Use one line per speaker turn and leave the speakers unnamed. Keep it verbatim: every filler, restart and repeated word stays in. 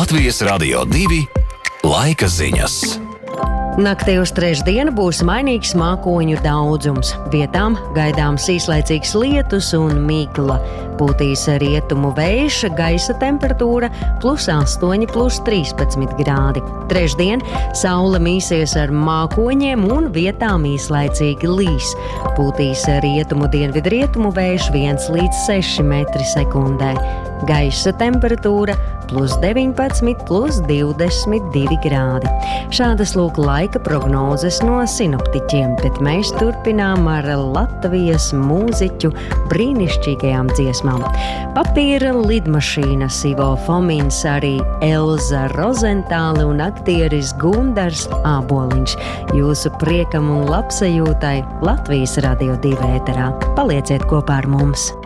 Latvijas Radio divi laika ziņas.
Naktī uz trešdienu būs mainīgs mākoņu daudzums. Vietām gaidāms īslaicīgs lietus un migla. Pūtīs rietumu vējš, gaisa temperatūra plus astoņi, plus trīspadsmit grādi. Trešdien saule mīsies ar mākoņiem un vietām īslaicīgi līs. Pūtīs rietumu dienvidrietumu vējš viens līdz seši metri sekundē. Gaisa temperatūra plus deviņpadsmit, plus divdesmit divi grādi. Šādas lūk laika prognozes no sinoptiķiem, bet mēs turpinām ar Latvijas mūziķu brīnišķīgajām dziesmām. Papīra lidmašīnas Ivo Fomins, arī Elza Rozentāle un aktieris Gundars Āboliņš. Jūsu priekam un labsajūtai Latvijas Radio divi ēterā. Palieciet kopā ar mums!